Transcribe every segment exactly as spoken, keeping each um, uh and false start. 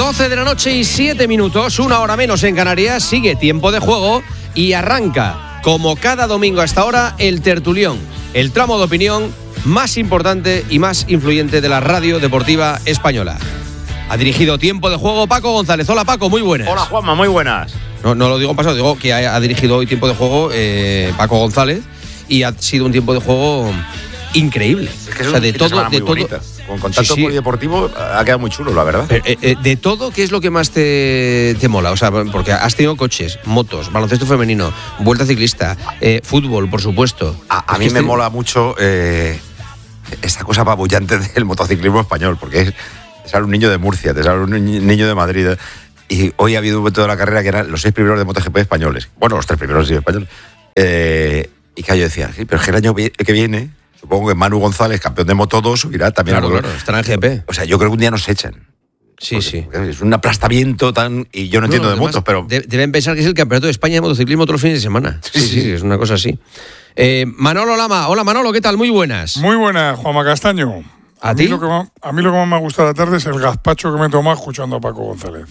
doce de la noche y siete minutos, una hora menos en Canarias, sigue tiempo de juego y arranca, como cada domingo a esta hora, el tertulión, el tramo de opinión más importante y más influyente de la radio deportiva española. Ha dirigido tiempo de juego Paco González. Hola Paco, muy buenas. Hola Juanma, muy buenas. No, no lo digo en pasado, digo que ha, ha dirigido hoy tiempo de juego eh, Paco González y ha sido un tiempo de juego increíble. Es que es o sea, de todo, de todo. Con contacto sí, sí. polideportivo ha quedado muy chulo, la verdad. Eh, eh, de todo, ¿qué es lo que más te, te mola? O sea, porque has tenido coches, motos, baloncesto femenino, vuelta ciclista, eh, fútbol, por supuesto. A, a mí me este... mola mucho eh, esta cosa apabullante del motociclismo español, porque es, te sale un niño de Murcia, te sale un niño de Madrid. Y hoy ha habido un momento de la carrera que eran los seis primeros de MotoGP españoles. Bueno, los tres primeros sí españoles. Eh, y que yo decía, sí, pero es que el año que viene, supongo que Manu González, campeón de Moto dos, subirá también. Claro, claro, estará en G P. O sea, yo creo que un día nos echan. Sí, porque, sí. Porque es un aplastamiento tan... Y yo no, no entiendo no, de motos, pero... De, deben pensar que es el campeonato de España de motociclismo todos los fines de semana. Sí, sí, sí, es una cosa así. Eh, Manolo Lama. Hola, Manolo, ¿qué tal? Muy buenas. Muy buenas, Juanma Castaño. ¿A, ¿A ti? Mí lo que más, a mí lo que más me gusta de la tarde es el gazpacho que me he tomado escuchando a Paco González.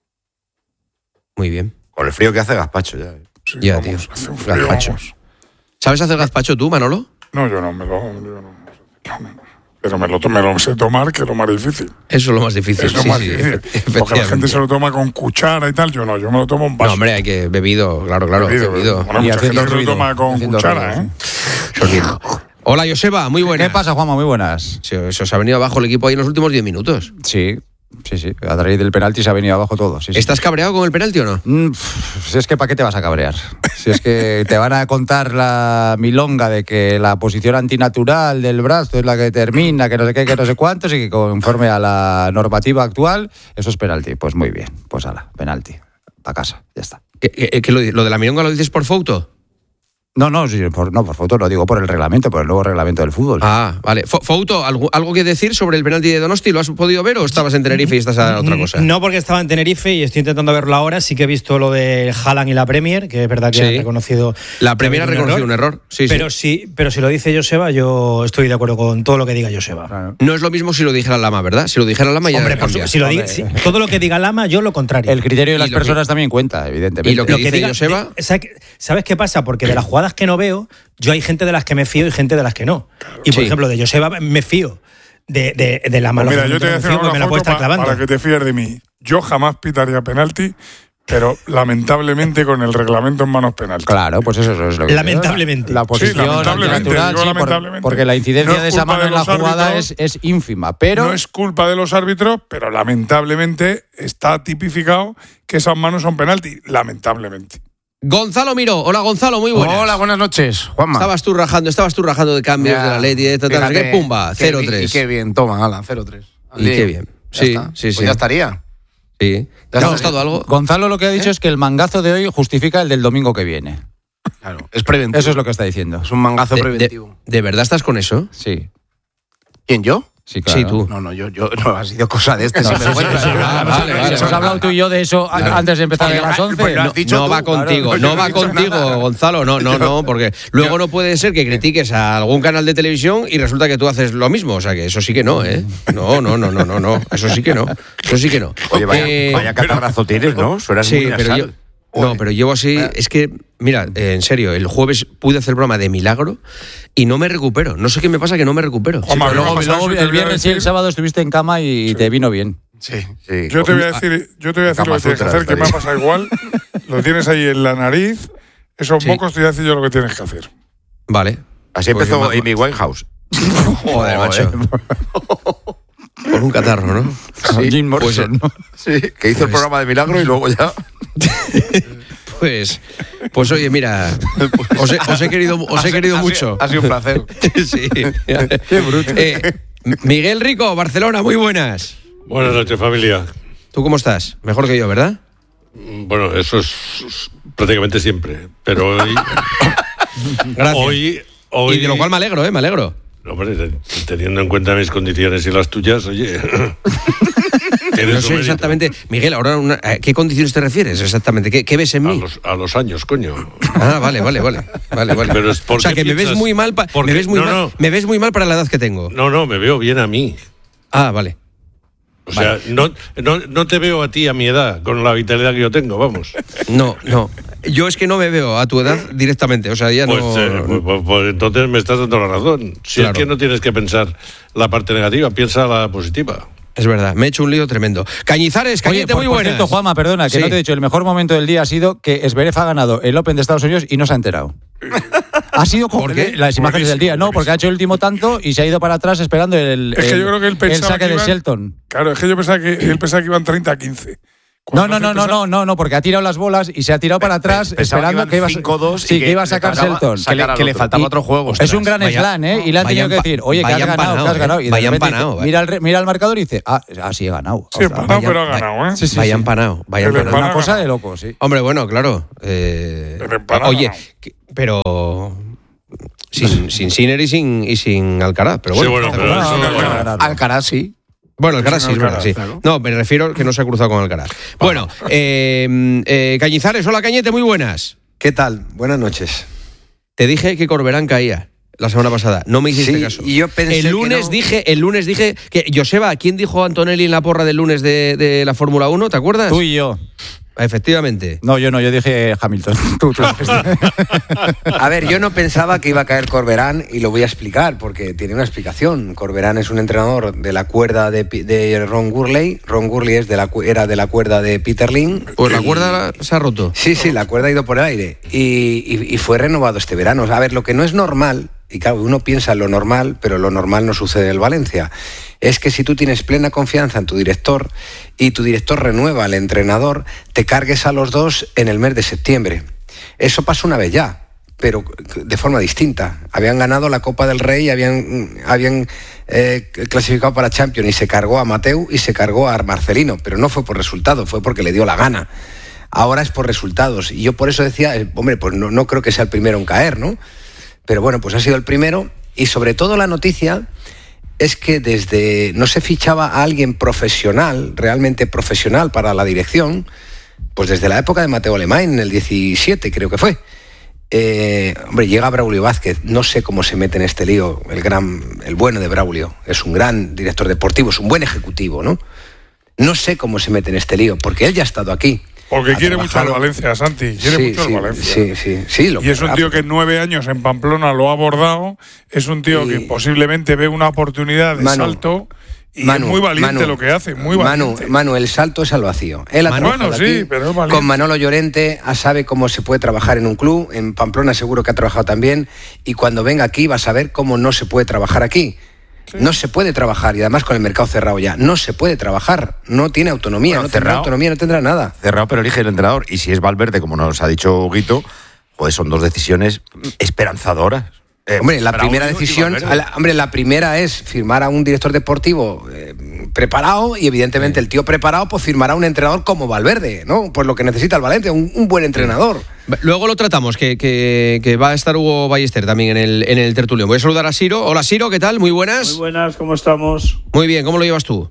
Muy bien. Con el frío que hace gazpacho ya. Sí, ya, vamos, tío. Hace un frío, gazpacho. Vamos. ¿Sabes hacer gazpacho tú, Manolo? No, yo no, me lo, yo no, pero me lo, me lo sé tomar, que es lo más difícil. Eso es lo más difícil. Es lo sí, más sí, difícil. Efectivamente. Porque la gente se lo toma con cuchara y tal, yo no, yo me lo tomo en vaso. No, hombre, hay que bebido, claro, claro, bebido. bebido. Bueno, mucha gente se lo toma con cuchara, ruido, ¿eh? Hola, Joseba, muy buenas. ¿Qué pasa, Juanma? Muy buenas. Se, se os ha venido abajo el equipo ahí en los últimos diez minutos. Sí. Sí, sí, a raíz del penalti se ha venido abajo todo. Sí, sí. ¿Estás cabreado con el penalti o no? Mm, si es que ¿para qué te vas a cabrear? Si es que te van a contar la milonga de que la posición antinatural del brazo es la que termina, que no sé qué, que no sé cuántos, y que conforme a la normativa actual, eso es penalti. Pues muy bien, pues ala, penalti, para casa, ya está. ¿Que, que, que lo, lo de la milonga lo dices por foto? No, no, sí, por, no, por foto lo digo por el reglamento, por el nuevo reglamento del fútbol. Ah, vale. Fouto, ¿algo, ¿algo que decir sobre el penalti de Donosti? ¿Lo has podido ver o estabas en Tenerife y estás a otra cosa? No, porque estaba en Tenerife y estoy intentando verlo ahora. Sí que he visto lo de Haaland y la Premier, que es verdad que sí. han reconocido... La Premier ha reconocido un error, sí, pero sí. sí. Pero si lo dice Joseba, yo estoy de acuerdo con todo lo que diga Joseba. Claro. No es lo mismo si lo dijera Lama, ¿verdad? Si lo dijera Lama ya Hombre, por su, si lo diga, si, todo lo que diga Lama, yo lo contrario. El criterio de las personas que, también cuenta, evidentemente. Y lo que, lo dice que diga Joseba... ¿Sabes qué pasa? Porque de las jugadas que no veo, yo hay gente de las que me fío y gente de las que no. Y por sí. ejemplo, de Joseba me fío. De, de, de la mala. Pues mira, yo te voy a decir una me foto pa, para que te fíes de mí. Yo jamás pitaría penalti, pero lamentablemente con el reglamento en manos penalti. Claro, pues eso, eso es lo que... Lamentablemente. La posición sí, lamentablemente, natural, sí, lamentablemente. Por, porque la incidencia no de esa mano de en la jugada es, es ínfima, pero... No es culpa de los árbitros, pero lamentablemente está tipificado que esas manos son penalti. Lamentablemente. Gonzalo Miró. Hola, Gonzalo, muy buenas. Hola, buenas noches, Juanma. Estabas tú rajando, estabas tú rajando de cambios ya, de la Leti, de tal, qué pumba, cero tres. Y qué bien, toma, ala, cero tres. Y qué bien. Sí, está. sí, pues sí. ya estaría. Sí. ¿Te ha gustado algo? Gonzalo lo que ha dicho ¿Eh? es que el mangazo de hoy justifica el del domingo que viene. Claro, es preventivo. Eso es lo que está diciendo. Es un mangazo de, preventivo. De, ¿De verdad estás con eso? Sí. ¿Quién, yo? Sí, claro. Sí, tú. No, no, yo, yo no ha sido cosa de este. No, si sí, me sí, sí, ah, vale, vale, hemos hablado tú y yo de eso claro. antes de empezar a las once. No, no va contigo, no va contigo, nada. Gonzalo, no, no, no, porque luego no puede ser que critiques a algún canal de televisión y resulta que tú haces lo mismo, o sea que eso sí que no, ¿eh? No, no, no, no, no, no, eso sí que no, eso sí que no. Oye, vaya, eh, vaya catarrazo tienes, ¿no? Suena sí, muy pero yo, no, pero llevo así, es que, mira, eh, en serio, el jueves pude hacer el programa de milagro y no me recupero. No sé qué me pasa que no me recupero. Sí, Hombre, luego, luego el viernes y el sábado estuviste en cama y sí. te vino bien. Sí, sí. Yo te voy a decir, yo te voy a decir lo que tienes que hacer, que me ha pasado igual. Lo tienes ahí en la nariz, esos sí. mocos te voy a decir yo lo que tienes que hacer. Vale. Así pues empezó Amy Winehouse. Joder, macho. Con un catarro, ¿no? Sí, Jim Morrison, pues, ¿no? Sí, que hizo pues, el programa de milagro y luego ya... Pues, pues oye, mira, os he, os he querido, os he querido ha mucho. Sido, ha sido un placer. Sí. Qué bruto. Eh, Miguel Rico, Barcelona, muy buenas. Buenas noches, familia. ¿Tú cómo estás? Mejor que yo, ¿verdad? Bueno, eso es prácticamente siempre, pero hoy... Gracias. Hoy, hoy, y de lo cual me alegro, ¿eh? Me alegro. Hombre, teniendo en cuenta mis condiciones y las tuyas, oye... No sé exactamente, Miguel, ahora una, ¿a qué condiciones te refieres exactamente? ¿Qué, qué ves en mí? A los, a los años, coño. Ah, vale, vale, vale, vale, vale. Pero es o sea, que me ves muy mal, pa, me ves muy no, mal, no. me ves muy mal para la edad que tengo. No, no, me veo bien a mí. Ah, vale. O sea, vale. no, no, no te veo a ti a mi edad, con la vitalidad que yo tengo, vamos. No, no. Yo es que no me veo a tu edad directamente, o sea, ya pues, no... Eh, pues, pues, pues entonces me estás dando la razón. Si claro. es que no tienes que pensar la parte negativa, piensa la positiva. Es verdad, me he hecho un lío tremendo. Cañizares, Cañete, muy buenas. Por cierto, Juanma, perdona, que sí. no te he dicho, el mejor momento del día ha sido que Zverev ha ganado el Open de Estados Unidos y no se ha enterado. Ha sido como ¿Por qué? las imágenes del día, no, porque ha hecho el último tanto y se ha ido para atrás esperando el, es que el, yo creo que él pensaba el saque que iban, de Shelton. Claro, es que yo pensaba que él pensaba que iban treinta a quince. No, no, no, no, no, no, no, porque ha tirado las bolas y se ha tirado para atrás Pe- esperando que, que iba, cinco dos sí, que, que iba a sacar Shelton. Que le, que le faltaba otro juego. Es un gran vaya, slam, ¿eh? Y le han tenido que decir, oye, que has ganado, panao, que has ganado. Y vaya repente empanao, dice, mira, el, mira el marcador y dice, ah, ah sí, he ganado. Sí, empanado, pero ha ganado, ¿eh? Sí, sí, vaya sí. empanado, vaya empanado. Una cosa de loco, sí. Hombre, bueno, claro. Eh, oye, que, pero... Sin, sin Sinner y sin, y sin Alcaraz, pero bueno. Sí, bueno, pero eso no, no, no, no. Alcaraz sí. Bueno, Alcaraz sí, es verdad, sí. Claro. No, me refiero que no se ha cruzado con Alcaraz. Bueno, eh, eh, Cañizares, hola Cañete, muy buenas. ¿Qué tal? Buenas noches. Te dije que Corberán caía la semana pasada, no me hiciste sí, caso. Y yo pensé el lunes que no. dije, el lunes dije que Joseba, ¿quién dijo Antonelli en la porra del lunes de, de la Fórmula uno? ¿Te acuerdas? Tú y yo. Efectivamente. No, yo no, yo dije Hamilton. Tú, tú. A ver, yo no pensaba que iba a caer Corberán y lo voy a explicar porque tiene una explicación. Corberán es un entrenador de la cuerda de, de Ron Gurley. Ron Gurley es de la, era de la cuerda de Peter Lin. Pues la cuerda se ha roto. Sí, sí, la cuerda ha ido por el aire y, y, y fue renovado este verano. A ver, lo que no es normal, y claro, uno piensa en lo normal, pero lo normal no sucede en el Valencia, es que si tú tienes plena confianza en tu director y tu director renueva al entrenador, te cargues a los dos en el mes de septiembre. Eso pasó una vez ya, pero de forma distinta. Habían ganado la Copa del Rey, habían, habían eh, clasificado para Champions y se cargó a Mateu y se cargó a Marcelino, pero no fue por resultado, fue porque le dio la gana. Ahora es por resultados. Y yo por eso decía, eh, hombre, pues no, no creo que sea el primero en caer, ¿no? Pero bueno, pues ha sido el primero y sobre todo la noticia es que desde no se fichaba a alguien profesional, realmente profesional para la dirección, pues desde la época de Mateo Alemán, en el diecisiete creo que fue. Eh, hombre, llega Braulio Vázquez, no sé cómo se mete en este lío, el gran, el bueno de Braulio, es un gran director deportivo, es un buen ejecutivo, ¿no? No sé cómo se mete en este lío, porque él ya ha estado aquí. Porque quiere mucho al Valencia, Santi. Quiere sí, mucho sí, al Valencia. Sí, sí, sí. Lo y es un tío que en nueve años en Pamplona lo ha abordado. Es un tío y... que posiblemente ve una oportunidad de Manu, salto. Y Manu, es muy valiente Manu, lo que hace, muy valiente. Manu, Manu, el salto es al vacío. Él ha Manu, bueno, sí, aquí, pero es valiente. Con Manolo Llorente sabe cómo se puede trabajar en un club. En Pamplona seguro que ha trabajado también. Y cuando venga aquí va a saber cómo no se puede trabajar aquí. Sí. No se puede trabajar, y además con el mercado cerrado ya, no se puede trabajar, no tiene autonomía, bueno, no cerrado, tendrá autonomía, no tendrá nada. Cerrado, pero elige el entrenador. Y si es Valverde, como nos ha dicho Guito, pues son dos decisiones esperanzadoras. Eh, hombre, la primera decisión, la, hombre, la primera es firmar a un director deportivo eh, preparado y evidentemente sí. el tío preparado pues firmará a un entrenador como Valverde, ¿no? Pues lo que necesita el Valencia, un, un buen entrenador. Luego lo tratamos, que, que, que va a estar Hugo Ballester también en el, en el tertulio. Voy a saludar a Siro. Hola Siro, ¿qué tal? Muy buenas. Muy buenas, ¿cómo estamos? Muy bien, ¿cómo lo llevas tú?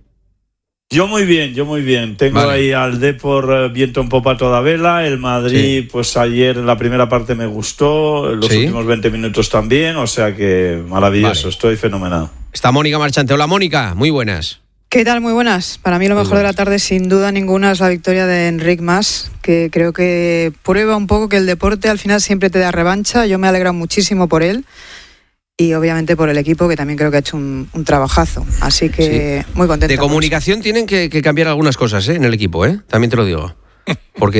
Yo muy bien, yo muy bien. Tengo vale. ahí al Depor viento en popa toda vela. El Madrid, sí. pues ayer la primera parte me gustó, los ¿Sí? últimos veinte minutos también, o sea que maravilloso, vale. estoy fenomenal. Está Mónica Marchante. Hola Mónica, muy buenas. ¿Qué tal? Muy buenas. Para mí lo mejor de la tarde sin duda ninguna es la victoria de Enric Mas, que creo que prueba un poco que el deporte al final siempre te da revancha. Yo me alegra muchísimo por él. Y obviamente por el equipo, que también creo que ha hecho un, un trabajazo. Así que sí. muy contenta. De comunicación tienen que, que cambiar algunas cosas ¿eh? en el equipo, ¿eh? También te lo digo. Porque...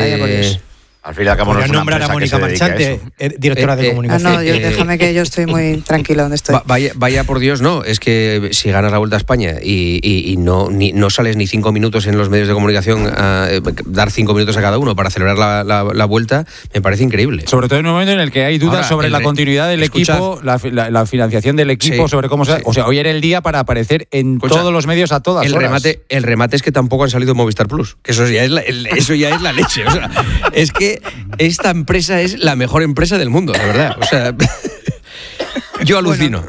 Eh, al fin y al cabo no es una nombrar a Mónica Marchante, eh, directora eh, de comunicación. Ah, no, yo, déjame que yo estoy muy tranquilo donde estoy. Va, vaya, vaya por Dios, no. Es que si ganas la Vuelta a España y, y, y no, ni, no sales ni cinco minutos en los medios de comunicación a eh, dar cinco minutos a cada uno para celebrar la, la, la Vuelta, me parece increíble. Sobre todo en un momento en el que hay dudas Ahora, sobre la continuidad del escucha, equipo, la, la, la financiación del equipo, sí, sobre cómo se... Sí. O sea, hoy era el día para aparecer en escucha, todos los medios a todas el horas. Remate, el remate es que tampoco han salido Movistar Plus, que eso ya es la, el, eso ya es la leche. O sea, es que esta empresa es la mejor empresa del mundo, de verdad. O sea, yo alucino. Bueno,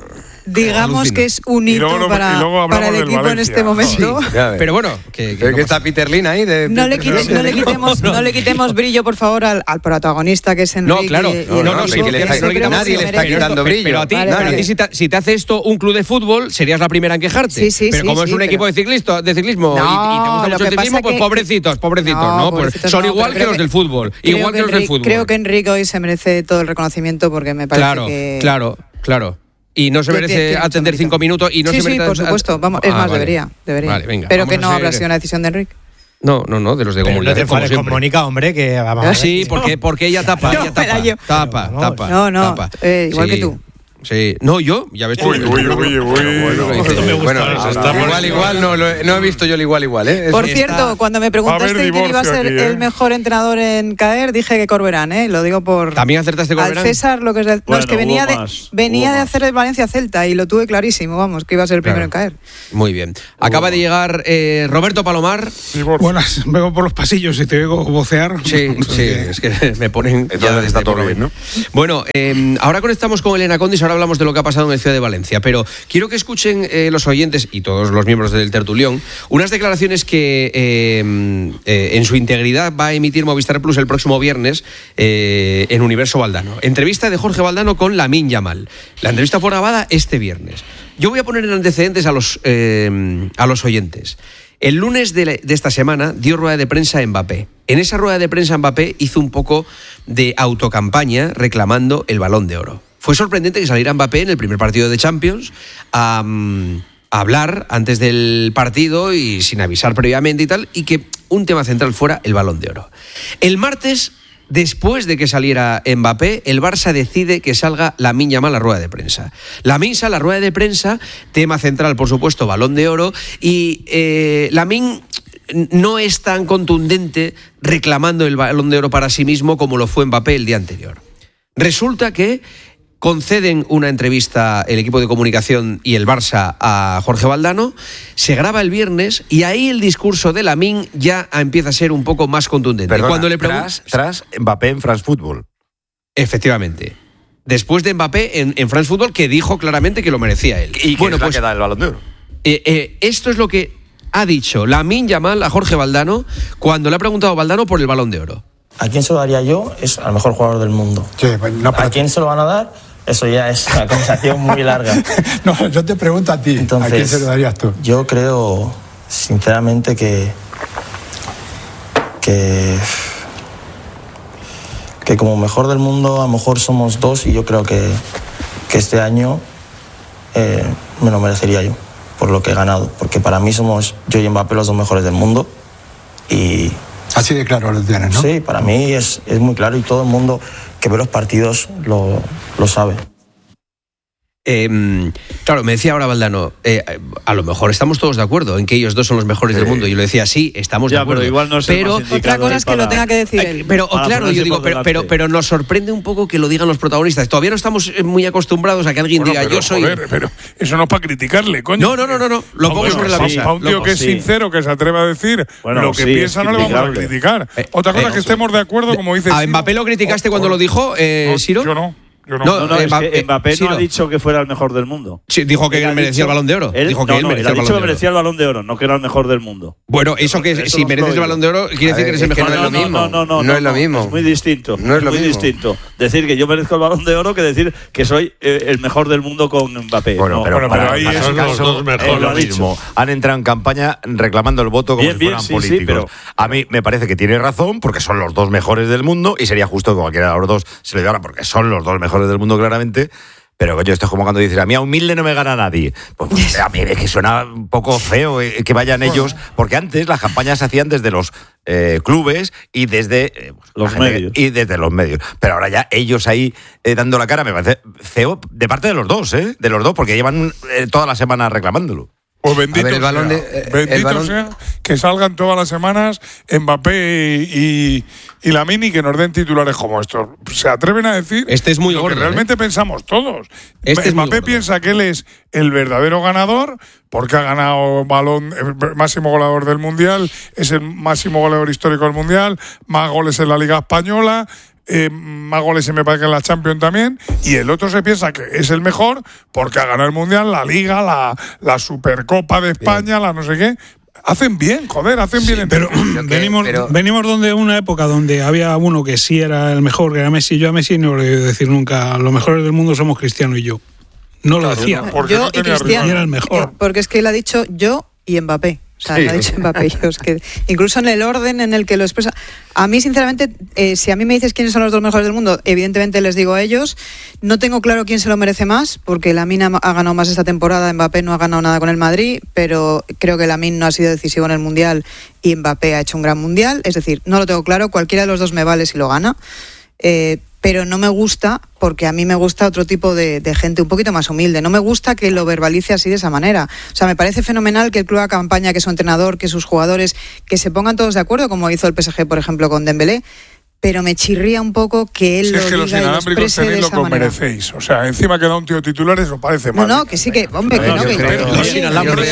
digamos Alucino. que es un hito luego, para, para el equipo en este momento. Sí, pero bueno, que, que, no que está Peter Lin ahí. De, no, de, le quite, no, le quitemos, no. no le quitemos brillo, por favor, al, al protagonista que es Enrique. No, claro. Y, no, y no, no, si no, le está, no le quitamos, nadie le está quitando brillo. Pero a ti, vale, pero vale. a ti si, te, si te hace esto un club de fútbol, serías la primera en quejarte. Sí, sí, pero sí, como sí, es un pero... equipo de, ciclisto, de ciclismo no, y, y te gusta mucho el ciclismo, pues que, pobrecitos, pobrecitos, ¿no? ¿no? Pues son no, igual que los que, del fútbol. Igual que, que los Enrique, del fútbol. Creo que Enrique hoy se merece todo el reconocimiento porque me parece claro, que. Claro, claro. Y no se merece tiene, tiene atender cinco minutos y no sí, se merece. Sí, por supuesto. Vamos, es ah, más, vale. debería. debería. Vale, venga, pero que no ser... habrá sido una decisión de Enrique. No, no, no, de los de Pero comunicación. no te enfades con Mónica, hombre, que vamos a ver. Sí, porque, porque ella tapa, no, ella tapa, tapa, tapa. No, no, tapa. Eh, igual sí. que tú. Sí, no, yo, ya ves tú. Uy, uy, uy, uy. Bueno, Esto me gusta. bueno, igual, igual, no, lo, no he visto yo el igual, igual, ¿eh? Por está... cierto, cuando me preguntaste quién iba a ser aquí, ¿eh? el mejor entrenador en caer, dije que Corberán, ¿eh? Lo digo por. ¿También acertaste Corberán? Al César, lo que es. De... Bueno, no, es que venía de, más, venía de más. hacer el Valencia Celta y lo tuve clarísimo, vamos, que iba a ser el primero claro. en caer. Muy bien. Acaba de llegar eh, Roberto Palomar. Buenas, vengo por los pasillos y te oigo vocear. Sí, sí, es que me ponen. Entonces está todo bien, ¿no? Bueno, eh, ahora conectamos con Elena Condis, ahora hablamos de lo que ha pasado en el Ciudad de Valencia, pero quiero que escuchen eh, los oyentes y todos los miembros del tertulión unas declaraciones que eh, eh, en su integridad va a emitir Movistar Plus el próximo viernes eh, en Universo Valdano. Entrevista de Jorge Valdano con Lamine Yamal. La entrevista fue grabada este viernes. Yo voy a poner en antecedentes a los, eh, a los oyentes. El lunes de, de esta semana dio rueda de prensa a Mbappé. En esa rueda de prensa Mbappé hizo un poco de autocampaña reclamando el Balón de Oro. Fue sorprendente que saliera Mbappé en el primer partido de Champions a, um, a hablar antes del partido y sin avisar previamente y tal, y que un tema central fuera el Balón de Oro. El martes, después de que saliera Mbappé, el Barça decide que salga Lamine Yamal a la rueda de prensa. Lamine sale a la rueda de prensa, tema central, por supuesto, Balón de Oro, y eh, Lamine no es tan contundente reclamando el Balón de Oro para sí mismo como lo fue Mbappé el día anterior. Resulta que conceden una entrevista el equipo de comunicación y el Barça a Jorge Valdano, se graba el viernes y ahí el discurso de Lamine ya empieza a ser un poco más contundente. Perdona, Cuando le pregun- tras, tras Mbappé en France Football. Efectivamente. Después de Mbappé en, en France Football, que dijo claramente que lo merecía él. Y que bueno, es la pues que da el Balón de Oro. Eh, eh, esto es lo que ha dicho Lamine Yamal a Jorge Valdano cuando le ha preguntado a Valdano por el Balón de Oro. ¿A quién se lo daría yo? Es al mejor jugador del mundo. Sí, pues no, ¿A quién se lo van a dar? Eso ya es una conversación muy larga. No, yo te pregunto a ti, Entonces, ¿a quién se lo darías tú? Yo creo, sinceramente, que que que como mejor del mundo a lo mejor somos dos y yo creo que, que este año eh, me lo merecería yo por lo que he ganado, porque para mí somos yo y Mbappé los dos mejores del mundo y así de claro lo tienes, ¿no? Sí, para mí es, es muy claro y todo el mundo que ve los partidos lo, lo sabe. Eh, claro, me decía ahora Valdano, eh, a lo mejor estamos todos de acuerdo en que ellos dos son los mejores sí. del mundo. Y yo le decía, sí, estamos ya, de acuerdo. Pero igual no es pero el más otra cosa es que para, lo tenga que decir él. Pero para claro, yo digo, pero, pero, pero nos sorprende un poco que lo digan los protagonistas. Todavía no estamos muy acostumbrados a que alguien bueno, diga, pero, yo soy. Joder, pero eso no es para criticarle, coño. No, no, no, no, no. Lo pongo bueno, sobre la sí, mesa. A un tío que es sí. sincero, que se atreve a decir bueno, lo que sí, piensa, no le vamos a criticar. Eh, Otra cosa eh, es que estemos de acuerdo, como dice ¿A Ciro. Mbappé lo criticaste O- cuando o- lo dijo, eh, no, Ciro? Yo no. Yo no. No, No, no, eh, es Mbappé- que Mbappé Ciro. no ha dicho que fuera el mejor del mundo. Sí, dijo que Él él ha merecía dicho- el Balón de Oro. Él, dijo que no, él no, merecía él ha el dicho Balón que de Oro. merecía el Balón de Oro, no que era el mejor del mundo. Bueno, eso que Eso si no mereces el estoy- Balón de Oro quiere decir A ver, que eres el es que mejor no del es lo mundo. mismo. No, no, no, No es lo mismo. Es muy distinto. No es lo muy mismo. distinto. Decir que yo merezco el Balón de Oro que decir que soy eh, el mejor del mundo con Mbappé. Bueno, No. pero, Bueno, para, pero ahí para es ese los caso, dos mejores. es lo Lo ha dicho. mismo. Han entrado en campaña reclamando el voto como Bien, si bien, fueran sí, sí, políticos. pero- A mí me parece que tiene razón porque son los dos mejores del mundo y sería justo que cualquiera de los dos se le diera porque son los dos mejores del mundo claramente. Pero coño, esto es como cuando dices, a mí a humilde no me gana nadie. Pues, pues a mí es que suena un poco feo eh, que vayan ellos, porque antes las campañas se hacían desde los eh, clubes y desde eh, pues, Los la gente- medios. y desde los medios. Pero ahora ya ellos ahí eh, dando la cara me parece feo de parte de los dos, ¿eh? De los dos, porque llevan eh, toda la semana reclamándolo. Pues bendito, A ver, el balón sea, de- eh, el bendito balón- sea que salgan todas las semanas Mbappé y, y, y Lamine y que nos den titulares como estos. Se atreven a decir Este es muy lo gordo, que realmente ¿eh? pensamos todos. Este es muy Mbappé gordo. piensa que él es el verdadero ganador porque ha ganado balón el máximo goleador del Mundial, es el máximo goleador histórico del Mundial, más goles en la Liga Española. eh, más goles se me parece que en la Champions también, y el otro se piensa que es el mejor porque ha ganado el Mundial, la Liga, la, la Supercopa de España, bien. la no sé qué. Hacen bien, joder, hacen sí, bien. Pero, pero venimos, pero venimos de una época donde había uno que sí era el mejor, que era Messi. Yo a Messi no le voy a decir nunca, los mejores del mundo somos Cristiano y yo. No lo claro, decía. No, yo no y Cristiano. Era el mejor. Porque es que él ha dicho yo y Mbappé. O sea, sí. lo ha dicho Mbappé. Es que incluso en el orden en el que lo expresa. A mí, sinceramente, eh, si a mí me dices quiénes son los dos mejores del mundo, evidentemente les digo a ellos. No tengo claro quién se lo merece más, porque Lamine ha, ha ganado más esta temporada, Mbappé no ha ganado nada con el Madrid, pero creo que Lamine no ha sido decisivo en el Mundial y Mbappé ha hecho un gran Mundial. Es decir, no lo tengo claro, cualquiera de los dos me vale si lo gana. Eh, pero no me gusta, porque a mí me gusta otro tipo de, de gente un poquito más humilde. No me gusta que lo verbalice así de esa manera. O sea, me parece fenomenal que el club haga campaña, que su entrenador, que sus jugadores, que se pongan todos de acuerdo, como hizo el P S G, por ejemplo, con Dembélé. Pero me chirría un poco que él si lo es que diga los inalámbricos tenéis lo que os merecéis. O sea, encima que da un tío titular, eso parece mal. No, no, que sí que, hombre, que no, que los inalámbricos.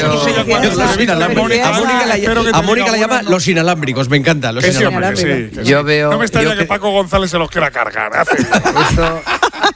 A Mónica la llama los inalámbricos, me encanta. Los inalámbricos. Yo veo. No me extraña que Paco González se los quiera cargar.